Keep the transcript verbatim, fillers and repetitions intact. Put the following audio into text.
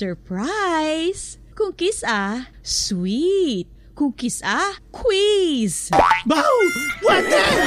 surprise. Kung kiss ah, sweet. Kung kiss ah, quiz. Baw! Wate!